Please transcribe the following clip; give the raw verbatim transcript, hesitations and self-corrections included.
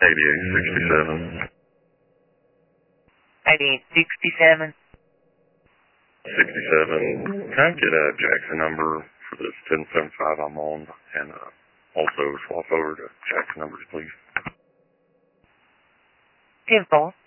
eighty-eight sixty-seven. eighty-eight sixty-seven. sixty-seven. Can I get a Jackson number for this ten seventy-five I'm on, and uh, also swap over to Jackson numbers, please? ten four.